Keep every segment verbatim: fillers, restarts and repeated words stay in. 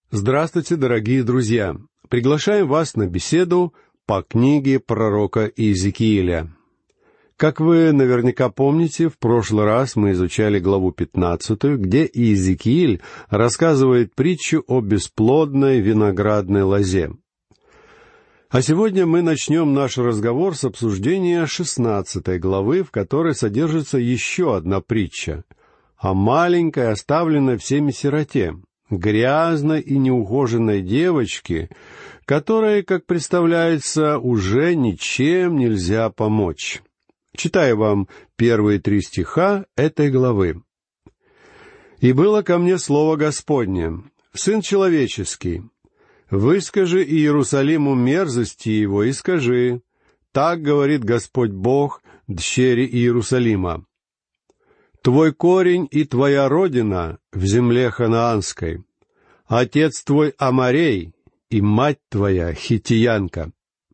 Здравствуйте, дорогие друзья! Приглашаем вас на беседу по книге пророка Иезекииля. Как вы наверняка помните, в прошлый раз мы изучали главу пятнадцатую, где Иезекииль рассказывает притчу о бесплодной виноградной лозе. А сегодня мы начнем наш разговор с обсуждения шестнадцатой главы, в которой содержится еще одна притча о маленькой, оставленной всеми сироте, грязной и неухоженной девочке, которой, как представляется, уже ничем нельзя помочь. Читаю вам первые три стиха этой главы. «И было ко мне слово Господне: Сын человеческий, выскажи Иерусалиму мерзости его и скажи: так говорит Господь Бог дщери Иерусалима. Твой корень и твоя родина в земле ханаанской, отец твой Аморей и мать твоя хиттиянка».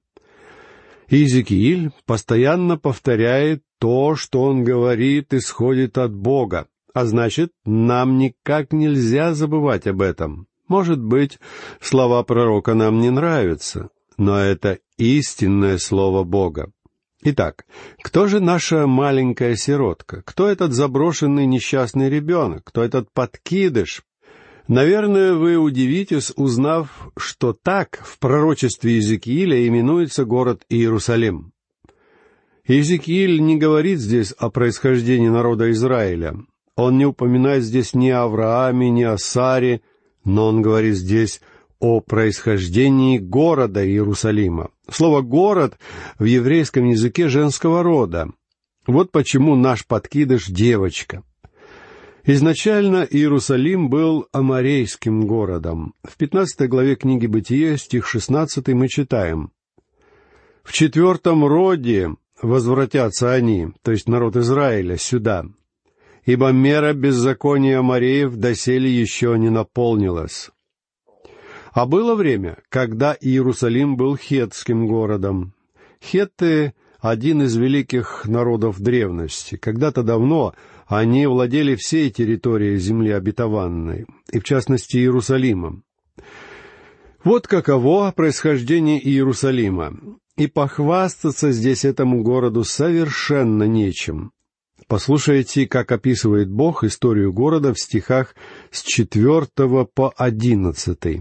Иезекииль постоянно повторяет то, что он говорит, исходит от Бога, а значит, нам никак нельзя забывать об этом. Может быть, слова пророка нам не нравятся, но это истинное слово Бога. Итак, кто же наша маленькая сиротка? Кто этот заброшенный несчастный ребенок? Кто этот подкидыш? Наверное, вы удивитесь, узнав, что так в пророчестве Иезекииля именуется город Иерусалим. Иезекииль не говорит здесь о происхождении народа Израиля. Он не упоминает здесь ни о Аврааме, ни о Саре, но он говорит здесь о происхождении города Иерусалима. Слово «город» в еврейском языке женского рода. Вот почему наш подкидыш — девочка. Изначально Иерусалим был аморейским городом. В пятнадцатой главе книги Бытие, стих шестнадцатый, мы читаем: «В четвертом роде возвратятся они, то есть народ Израиля, сюда, ибо мера беззакония амореев доселе еще не наполнилась». А было время, когда Иерусалим был хеттским городом. Хетты — один из великих народов древности. Когда-то давно они владели всей территорией земли обетованной, и в частности Иерусалимом. Вот каково происхождение Иерусалима. И похвастаться здесь этому городу совершенно нечем. Послушайте, как описывает Бог историю города в стихах с четвертого по одиннадцатый.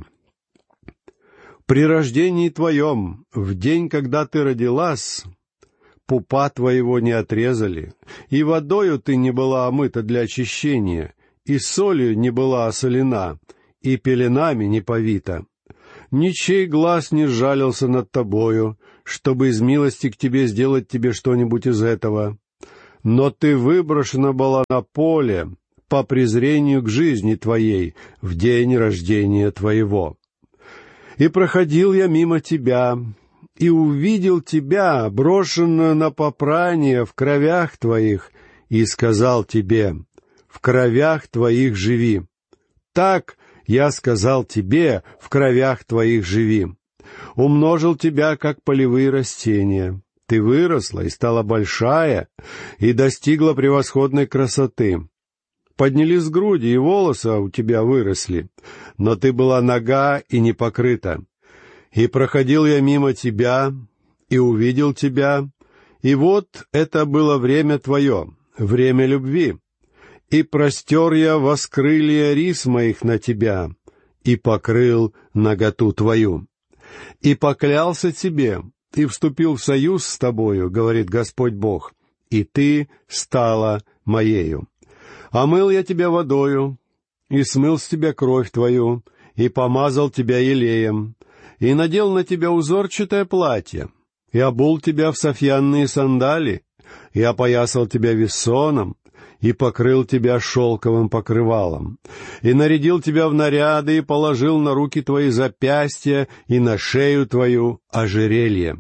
«При рождении твоем, в день, когда ты родилась, пупа твоего не отрезали, и водою ты не была омыта для очищения, и солью не была осолена, и пеленами не повита. Ничей глаз не сжалился над тобою, чтобы из милости к тебе сделать тебе что-нибудь из этого. Но ты выброшена была на поле по презрению к жизни твоей в день рождения твоего. И проходил я мимо тебя, и увидел тебя, брошенную на попрание в кровях твоих, и сказал тебе: в кровях твоих живи. Так я сказал тебе: в кровях твоих живи. Умножил тебя, как полевые растения. Ты выросла и стала большая, и достигла превосходной красоты. Поднялись груди, и волосы у тебя выросли, но ты была нага и не покрыта. И проходил я мимо тебя, и увидел тебя, и вот это было время твое, время любви. И простер я воскрылья рис моих на тебя, и покрыл наготу твою. И поклялся тебе, и вступил в союз с тобою, говорит Господь Бог, и ты стала моею. Омыл я тебя водою, и смыл с тебя кровь твою, и помазал тебя елеем, и надел на тебя узорчатое платье, и обул тебя в софьянные сандали, и опоясал тебя вессоном, и покрыл тебя шелковым покрывалом, и нарядил тебя в наряды, и положил на руки твои запястья, и на шею твою ожерелье».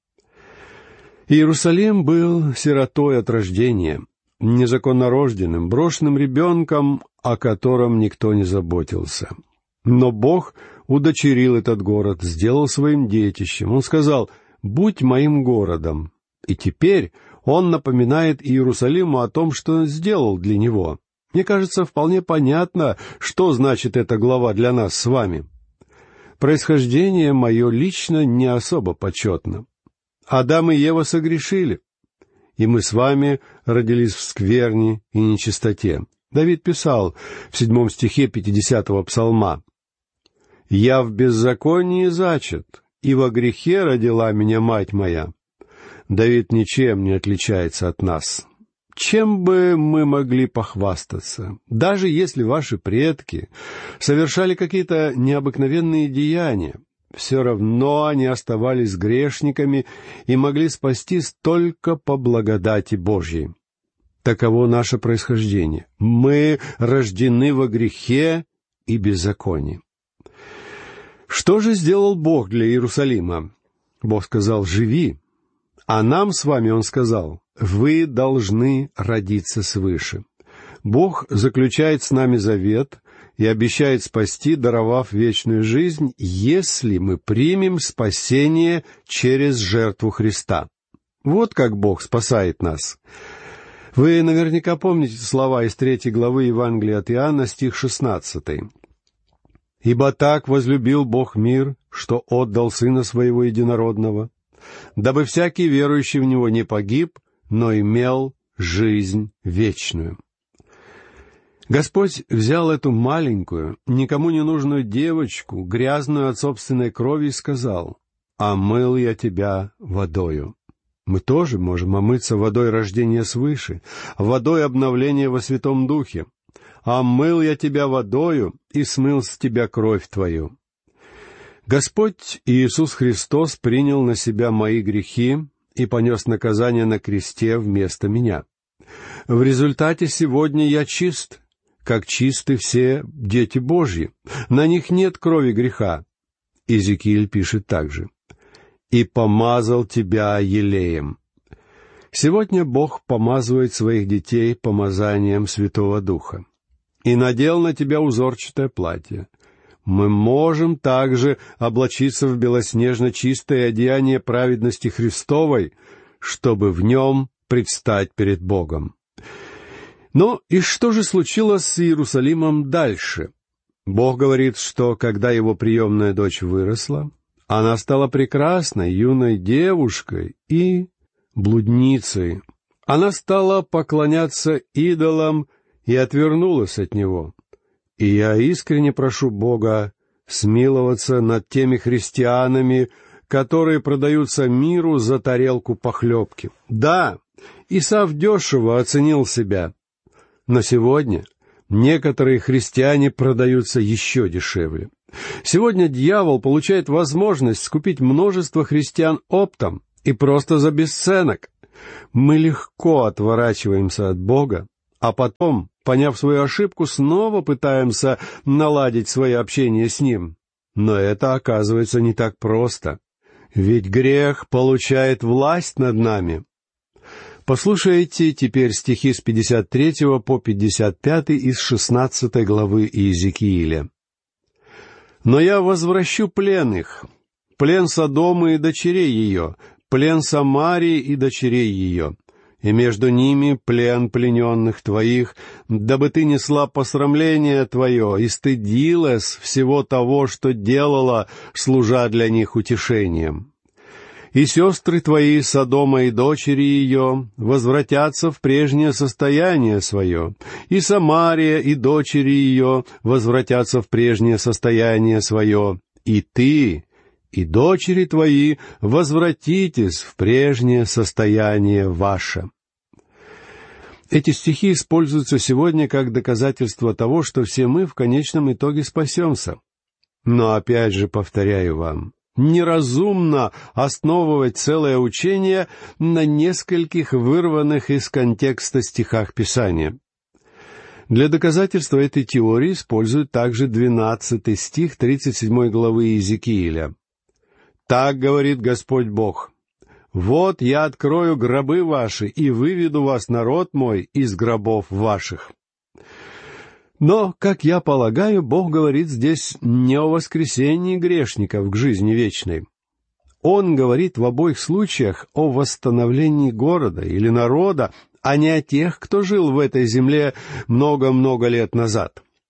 Иерусалим был сиротой от рождения, незаконнорожденным, брошенным ребенком, о котором никто не заботился. Но Бог удочерил этот город, сделал своим детищем. Он сказал: «Будь моим городом». И теперь Он напоминает Иерусалиму о том, что Он сделал для него. Мне кажется, вполне понятно, что значит эта глава для нас с вами. происхождение мое лично не особо почетно. Адам и Ева согрешили, и мы с вами родились в скверне и нечистоте. Давид писал в седьмом стихе пятидесятого псалма: «Я в беззаконии зачат, и во грехе родила меня мать моя». Давид ничем не отличается от нас. Чем бы мы могли похвастаться? Даже если ваши предки совершали какие-то необыкновенные деяния, все равно они оставались грешниками и могли спастись только по благодати Божьей. Таково наше происхождение. Мы рождены во грехе и беззаконии. Что же сделал Бог для Иерусалима? Бог сказал: «Живи». А нам с вами Он сказал: «Вы должны родиться свыше». Бог заключает с нами завет и обещает спасти, даровав вечную жизнь, если мы примем спасение через жертву Христа. Вот как Бог спасает нас. Вы наверняка помните слова из третьей главы Евангелия от Иоанна, стих шестнадцатый. «Ибо так возлюбил Бог мир, что отдал Сына Своего Единородного, дабы всякий верующий в Него не погиб, но имел жизнь вечную». Господь взял эту маленькую, никому не нужную девочку, грязную от собственной крови, и сказал: «Омыл я тебя водою». Мы тоже можем омыться водой рождения свыше, водой обновления во Святом Духе. «Омыл я тебя водою, и смыл с тебя кровь твою». Господь Иисус Христос принял на себя мои грехи и понес наказание на кресте вместо меня. В результате сегодня я чист, как чисты все дети Божьи. На них нет крови греха. Иезекииль пишет также: «И помазал тебя елеем». Сегодня Бог помазывает своих детей помазанием Святого Духа. «И надел на тебя узорчатое платье». Мы можем также облачиться в белоснежно чистое одеяние праведности Христовой, чтобы в нем предстать перед Богом. Но и что же случилось с Иерусалимом дальше? Бог говорит, что когда его приемная дочь выросла, она стала прекрасной юной девушкой и блудницей. Она стала поклоняться идолам и отвернулась от него. И я искренне прошу Бога смиловаться над теми христианами, которые продаются миру за тарелку похлебки. Да, Исав дешево оценил себя, но сегодня некоторые христиане продаются еще дешевле. Сегодня дьявол получает возможность скупить множество христиан оптом и просто за бесценок. Мы легко отворачиваемся от Бога, а потом, поняв свою ошибку, снова пытаемся наладить свое общение с Ним. Но это оказывается не так просто. Ведь грех получает власть над нами. Послушайте теперь стихи с пятьдесят третьего по пятьдесят пятый из шестнадцатой главы Иезекииля. «Но я возвращу плен их, плен Содома и дочерей ее, плен Самарии и дочерей ее, и между ними плен плененных твоих, дабы ты несла посрамление твое и стыдилась всего того, что делала, служа для них утешением. И сестры твои, Содома и дочери ее, возвратятся в прежнее состояние свое, и Самария и дочери ее возвратятся в прежнее состояние свое, и ты, и дочери твои возвратитесь в прежнее состояние ваше». Эти стихи используются сегодня как доказательство того, что все мы в конечном итоге спасемся. Но опять же повторяю вам, неразумно основывать целое учение на нескольких вырванных из контекста стихах Писания. Для доказательства этой теории используют также двенадцатый стих тридцать седьмой главы Иезекииля. «Так говорит Господь Бог: вот я открою гробы ваши и выведу вас, народ мой, из гробов ваших». Но, как я полагаю, Бог говорит здесь не о воскресении грешников к жизни вечной. Он говорит в обоих случаях о восстановлении города или народа, а не о тех, кто жил в этой земле много-много лет назад.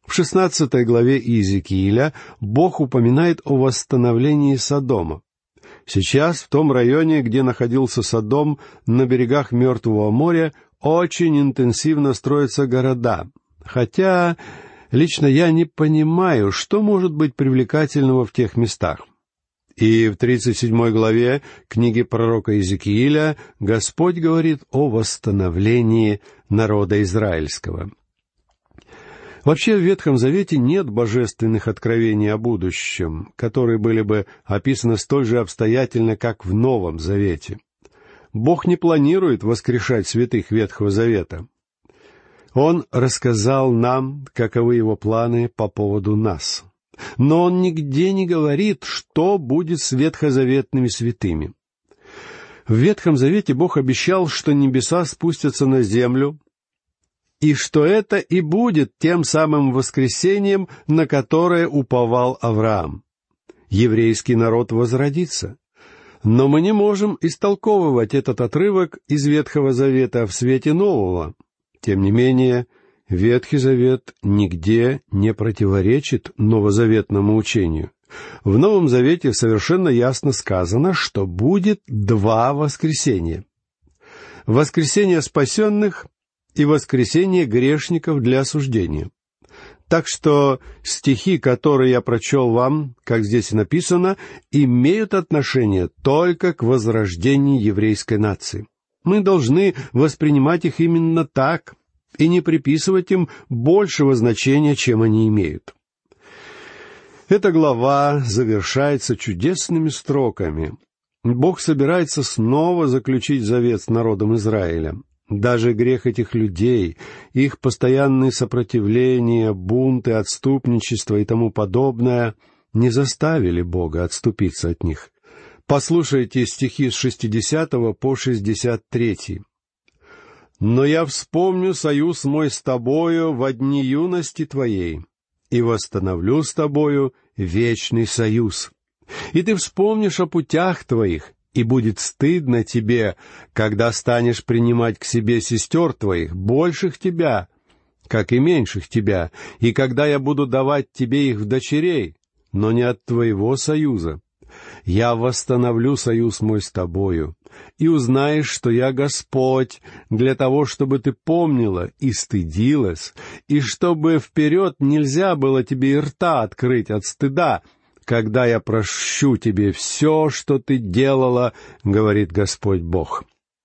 В шестнадцатой главе Иезекииля Бог упоминает о восстановлении Содома. Сейчас в том районе, где находился Содом, на берегах Мертвого моря, очень интенсивно строятся города. Хотя лично я не понимаю, что может быть привлекательного в тех местах. И в тридцать седьмой главе книги пророка Иезекииля Господь говорит о восстановлении народа израильского. Вообще в Ветхом Завете нет божественных откровений о будущем, которые были бы описаны столь же обстоятельно, как в Новом Завете. Бог не планирует воскрешать святых Ветхого Завета. Он рассказал нам, каковы его планы по поводу нас. Но он нигде не говорит, что будет с ветхозаветными святыми. В Ветхом Завете Бог обещал, что небеса спустятся на землю, и что это и будет тем самым воскресением, на которое уповал Авраам. Еврейский народ возродится. Но мы не можем истолковывать этот отрывок из Ветхого Завета в свете Нового. Тем не менее, Ветхий Завет нигде не противоречит новозаветному учению. В Новом Завете совершенно ясно сказано, что будет два воскресения. Воскресение спасенных и воскресение грешников для осуждения. Так что стихи, которые я прочел вам, как здесь написано, имеют отношение только к возрождению еврейской нации. Мы должны воспринимать их именно так и не приписывать им большего значения, чем они имеют. Эта глава завершается чудесными строками. Бог собирается снова заключить завет с народом Израиля. Даже грех этих людей, их постоянные сопротивления, бунты, отступничество и тому подобное не заставили Бога отступиться от них. Послушайте стихи с шестидесятого по шестьдесят третий. «Но я вспомню союз мой с тобою во дни юности твоей, и восстановлю с тобою вечный союз. И ты вспомнишь о путях твоих, и будет стыдно тебе, когда станешь принимать к себе сестер твоих, больших тебя, как и меньших тебя, и когда я буду давать тебе их в дочерей, но не от твоего союза. Я восстановлю союз мой с тобою, и узнаешь, что я Господь, для того, чтобы ты помнила и стыдилась, и чтобы вперед нельзя было тебе и рта открыть от стыда, когда я прощу тебе все, что ты делала, говорит Господь Бог».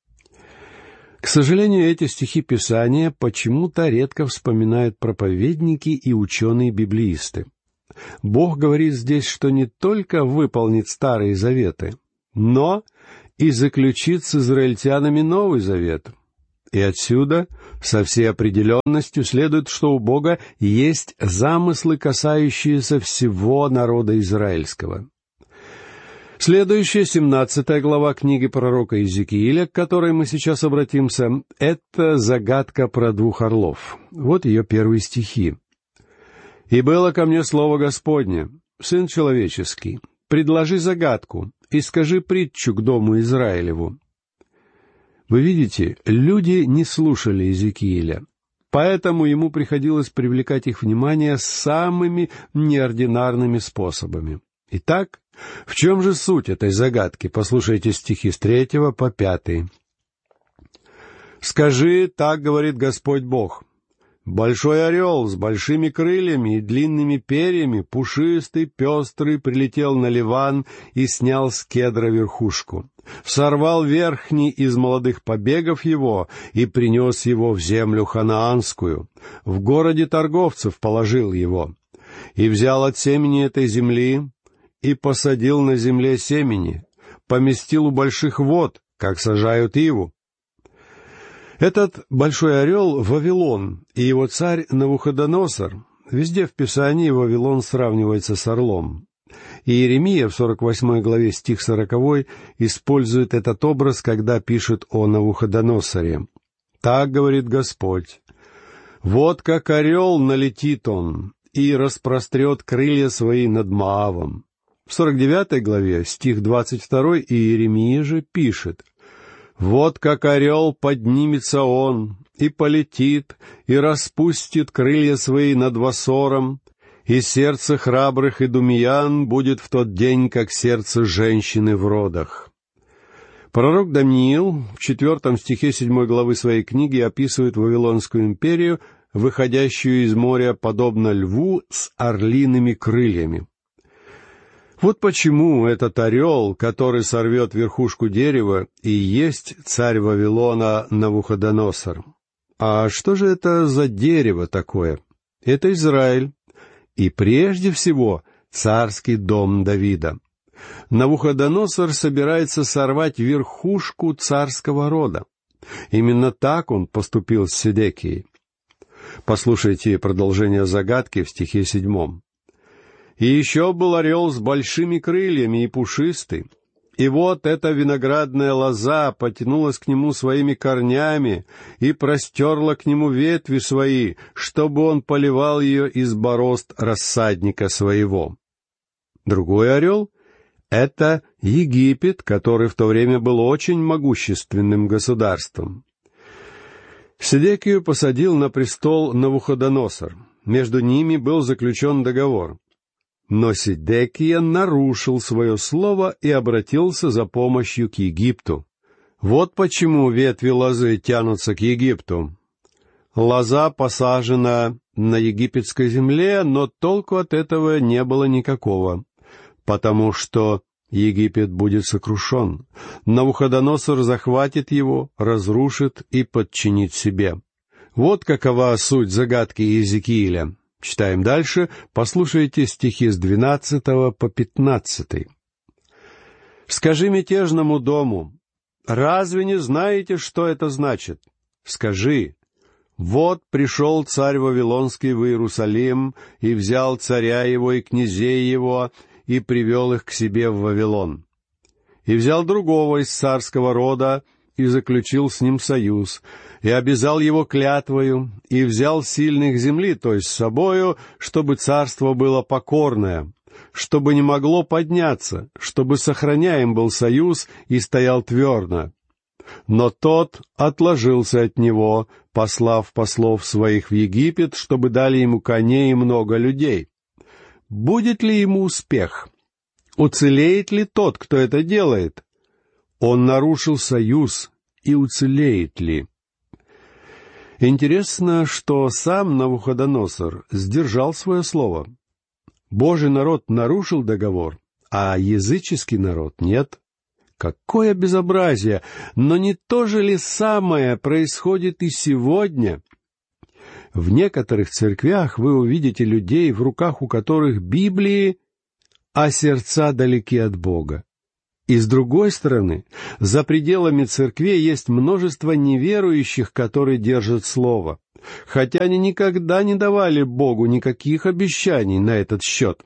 К сожалению, эти стихи Писания почему-то редко вспоминают проповедники и ученые-библеисты. Бог говорит здесь, что не только выполнит Старые Заветы, но и заключит с израильтянами Новый Завет. И отсюда со всей определенностью следует, что у Бога есть замыслы, касающиеся всего народа израильского. Следующая, семнадцатая глава книги пророка Иезекииля, к которой мы сейчас обратимся, это загадка про двух орлов. Вот ее первые стихи. «И было ко мне слово Господне, сын человеческий, предложи загадку и скажи притчу к дому Израилеву». Вы видите, люди не слушали Иезекииля, поэтому ему приходилось привлекать их внимание самыми неординарными способами. Итак, в чем же суть этой загадки? Послушайте стихи с третьего по пятый. «Скажи, так говорит Господь Бог, большой орел с большими крыльями и длинными перьями, пушистый, пестрый, прилетел на Ливан и снял с кедра верхушку. Сорвал верхний из молодых побегов его и принес его в землю ханаанскую. В городе торговцев положил его. И взял от семени этой земли и посадил на земле семени, поместил у больших вод, как сажают иву. Этот большой орел — Вавилон, и его царь Навуходоносор. Везде в Писании Вавилон сравнивается с орлом. И Иеремия в сорок восьмой главе стих сороковой использует этот образ, когда пишет о Навуходоносоре. «Так говорит Господь, вот как орел налетит он и распрострет крылья свои над Моавом». В сорок девятой главе стих двадцать второй Иеремия же пишет: «Вот как орел поднимется он, и полетит, и распустит крылья свои над Вассором, и сердце храбрых идумеян будет в тот день, как сердце женщины в родах». Пророк Даниил в четвертом стихе седьмой главы своей книги описывает Вавилонскую империю, выходящую из моря подобно льву с орлиными крыльями. Вот почему этот орел, который сорвет верхушку дерева, и есть царь Вавилона Навуходоносор. А что же это за дерево такое? Это Израиль, и прежде всего царский дом Давида. Навуходоносор собирается сорвать верхушку царского рода. Именно так он поступил с Седекией. Послушайте продолжение загадки в стихе седьмом. «И еще был орел с большими крыльями и пушистый, и вот эта виноградная лоза потянулась к нему своими корнями и простерла к нему ветви свои, чтобы он поливал ее из борозд рассадника своего». Другой орел — это Египет, который в то время был очень могущественным государством. Седекию посадил на престол Навуходоносор. Между ними был заключен договор. Но Седекия нарушил свое слово и обратился за помощью к Египту. Вот почему ветви лозы тянутся к Египту. Лоза посажена на египетской земле, но толку от этого не было никакого, потому что Египет будет сокрушен. Навуходоносор захватит его, разрушит и подчинит себе. Вот какова суть загадки Иезекииля. Читаем дальше, послушайте стихи с двенадцатого по пятнадцатый. «Скажи мятежному дому, разве не знаете, что это значит? Скажи, вот пришел царь Вавилонский в Иерусалим и взял царя его и князей его, и привел их к себе в Вавилон. И взял другого из царского рода, и заключил с ним союз, и обязал его клятвою, и взял сильных земли, то есть с собою, чтобы царство было покорное, чтобы не могло подняться, чтобы сохраняем был союз и стоял твердо. Но тот отложился от него, послав послов своих в Египет, чтобы дали ему коней и много людей. Будет ли ему успех? Уцелеет ли тот, кто это делает? Он нарушил союз, и уцелеет ли? Интересно, что сам Навуходоносор сдержал свое слово. Божий народ нарушил договор, а языческий народ нет. Какое безобразие! Но не то же ли самое происходит и сегодня? В некоторых церквях вы увидите людей, в руках у которых Библии, а сердца далеки от Бога. И с другой стороны, за пределами церкви есть множество неверующих, которые держат слово, хотя они никогда не давали Богу никаких обещаний на этот счет.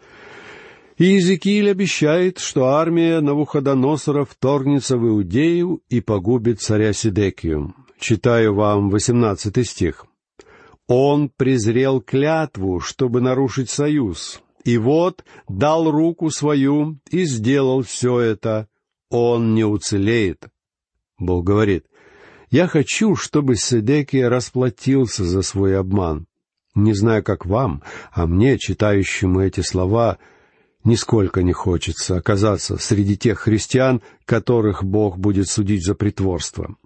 И Иезекииль обещает, что армия Навуходоносора вторгнется в Иудею и погубит царя Седекию. Читаю вам восемнадцатый стих. «Он презрел клятву, чтобы нарушить союз, и вот дал руку свою и сделал все это. Он не уцелеет». Бог говорит: «Я хочу, чтобы Седекия расплатился за свой обман». Не знаю, как вам, а мне, читающему эти слова, нисколько не хочется оказаться среди тех христиан, которых Бог будет судить за притворство.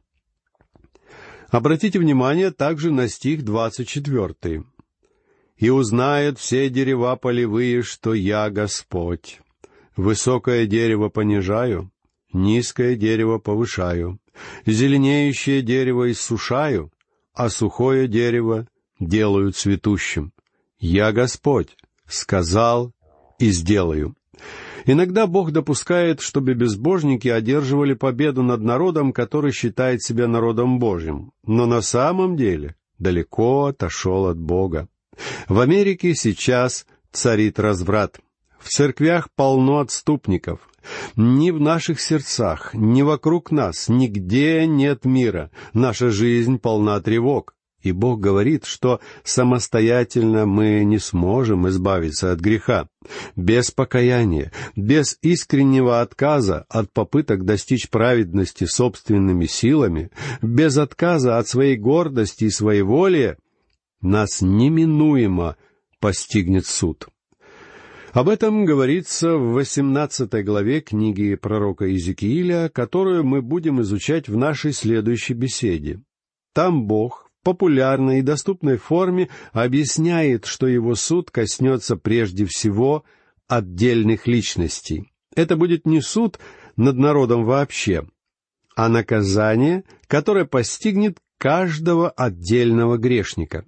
Обратите внимание также на стих двадцать четвертый. «И узнают все дерева полевые, что я Господь. Высокое дерево понижаю, низкое дерево повышаю, зеленеющее дерево иссушаю, а сухое дерево делаю цветущим. Я Господь, сказал и сделаю». Иногда Бог допускает, чтобы безбожники одерживали победу над народом, который считает себя народом Божьим, но на самом деле далеко отошел от Бога. В Америке сейчас царит разврат. В церквях полно отступников. Ни в наших сердцах, ни вокруг нас, нигде нет мира. Наша жизнь полна тревог. И Бог говорит, что самостоятельно мы не сможем избавиться от греха. Без покаяния, без искреннего отказа от попыток достичь праведности собственными силами, без отказа от своей гордости и своеволия, нас неминуемо постигнет суд. Об этом говорится в восемнадцатой главе книги пророка Иезекииля, которую мы будем изучать в нашей следующей беседе. Там Бог в популярной и доступной форме объясняет, что его суд коснется прежде всего отдельных личностей. Это будет не суд над народом вообще, а наказание, которое постигнет каждого отдельного грешника.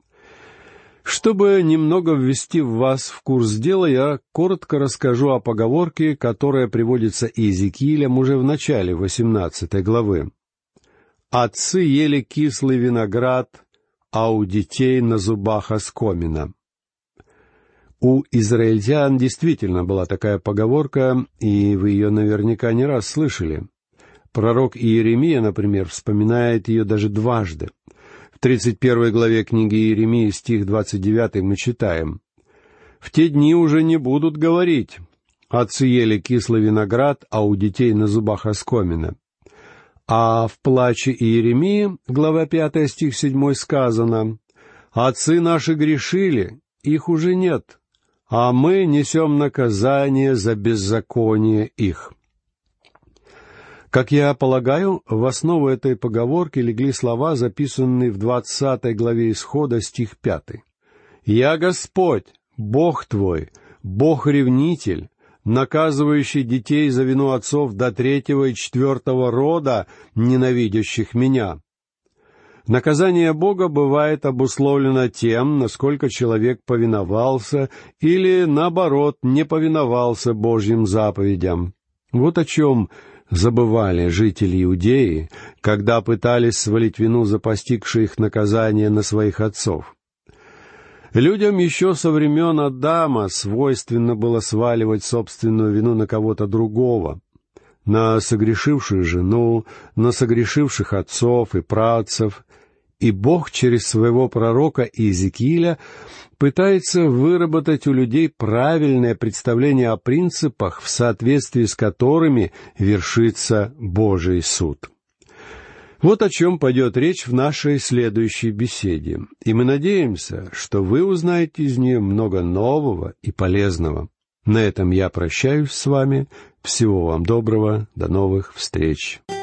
Чтобы немного ввести вас в курс дела, я коротко расскажу о поговорке, которая приводится Иезекиилем уже в начале восемнадцатой главы. «Отцы ели кислый виноград, а у детей на зубах оскомина». У израильтян действительно была такая поговорка, и вы ее наверняка не раз слышали. Пророк Иеремия, например, вспоминает ее даже дважды. В тридцать первой главе книги Иеремии, стих двадцать девятый, мы читаем: «В те дни уже не будут говорить: отцы ели кислый виноград, а у детей на зубах оскомина». А в плаче Иеремии, глава пятая, стих седьмой, сказано: «Отцы наши грешили, их уже нет, а мы несем наказание за беззаконие их». Как я полагаю, в основу этой поговорки легли слова, записанные в двадцатой главе Исхода, стих пятый. «Я Господь, Бог твой, Бог-ревнитель, наказывающий детей за вину отцов до третьего и четвертого рода, ненавидящих меня». Наказание Бога бывает обусловлено тем, насколько человек повиновался или, наоборот, не повиновался Божьим заповедям. Вот о чем забывали жители Иудеи, когда пытались свалить вину за постигшее их наказание на своих отцов. Людям еще со времен Адама свойственно было сваливать собственную вину на кого-то другого, на согрешившую жену, на согрешивших отцов и праотцев. И Бог через своего пророка Иезекииля пытается выработать у людей правильное представление о принципах, в соответствии с которыми вершится Божий суд. Вот о чем пойдет речь в нашей следующей беседе, и мы надеемся, что вы узнаете из нее много нового и полезного. На этом я прощаюсь с вами. Всего вам доброго. До новых встреч.